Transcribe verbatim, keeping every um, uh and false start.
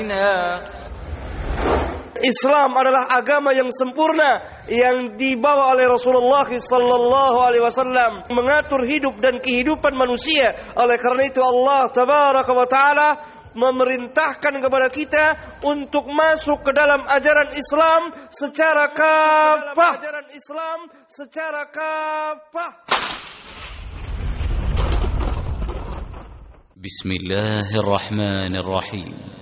Islam adalah agama yang sempurna yang dibawa oleh Rasulullah sallallahu alaihi wasallam mengatur hidup dan kehidupan manusia. Oleh karena itu Allah tabaraka wa taala memerintahkan kepada kita untuk masuk ke dalam ajaran Islam secara kafah. Ajaran Islam secara kafah. Bismillahirrahmanirrahim.